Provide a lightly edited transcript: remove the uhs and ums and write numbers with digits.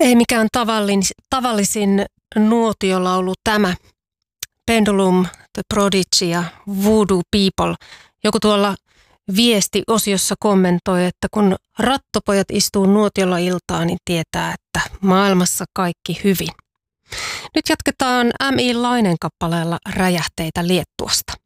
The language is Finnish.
Ei mikään tavallisin nuotiolaulu tämä. Pendulum, The Prodigy ja Voodoo People. Joku tuolla viestiosiossa kommentoi, että kun rattopojat istuu nuotiolla iltaa, niin tietää, että maailmassa kaikki hyvin. Nyt jatketaan M.I. Lainen kappaleella Räjähteitä Liettuasta.